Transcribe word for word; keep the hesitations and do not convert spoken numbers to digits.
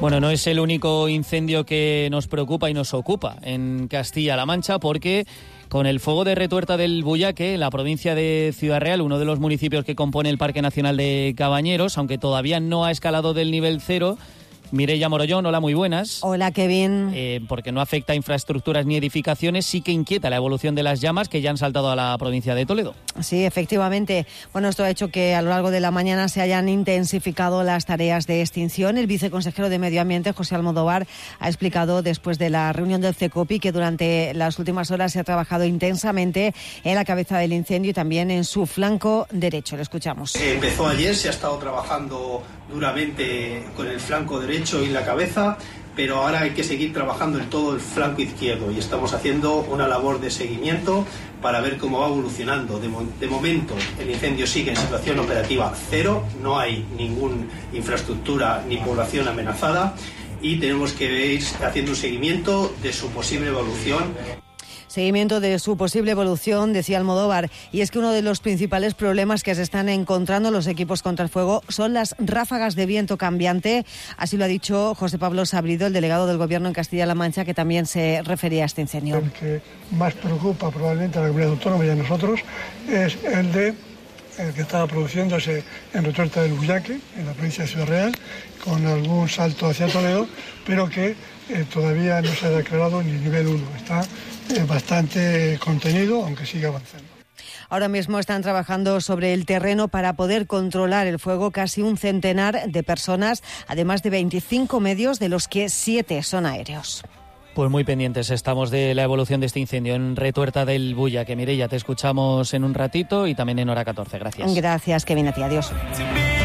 Bueno, no es el único incendio que nos preocupa y nos ocupa en Castilla-La Mancha, porque con el fuego de Retuerta del Buyaque, en la provincia de Ciudad Real, uno de los municipios que compone el Parque Nacional de Cabañeros, aunque todavía no ha escalado del nivel cero, Mireia Morollón, hola, muy buenas. Hola, Kevin. Eh, porque no afecta a infraestructuras ni edificaciones, sí que inquieta la evolución de las llamas que ya han saltado a la provincia de Toledo. Sí, efectivamente. Bueno, esto ha hecho que a lo largo de la mañana se hayan intensificado las tareas de extinción. El viceconsejero de Medio Ambiente, José Almodóvar, ha explicado después de la reunión del CECOPI que durante las últimas horas se ha trabajado intensamente en la cabeza del incendio y también en su flanco derecho. Lo escuchamos. Empezó ayer, se ha estado trabajando duramente con el flanco derecho y la cabeza, pero ahora hay que seguir trabajando en todo el flanco izquierdo y estamos haciendo una labor de seguimiento para ver cómo va evolucionando. De, mo- de momento el incendio sigue en situación operativa cero, no hay ninguna infraestructura ni población amenazada y tenemos que ir haciendo un seguimiento de su posible evolución. Seguimiento de su posible evolución, decía Almodóvar, y es que uno de los principales problemas que se están encontrando los equipos contra el fuego son las ráfagas de viento cambiante. Así lo ha dicho José Pablo Sabrido, el delegado del Gobierno en Castilla-La Mancha, que también se refería a este incendio. El que más preocupa probablemente a la comunidad autónoma y a nosotros es el de el que estaba produciéndose en Retuerta del Buyaque, en la provincia de Ciudad Real, con algún salto hacia Toledo, pero que eh, todavía no se ha declarado ni nivel uno. Está eh, bastante contenido, aunque sigue avanzando. Ahora mismo están trabajando sobre el terreno para poder controlar el fuego casi un centenar de personas, además de veinticinco medios, de los que siete son aéreos. Pues muy pendientes estamos de la evolución de este incendio en Retuerta del Buyaque. Mireia, te escuchamos en un ratito y también en hora catorce. Gracias. Gracias, Kevin, a ti. Adiós.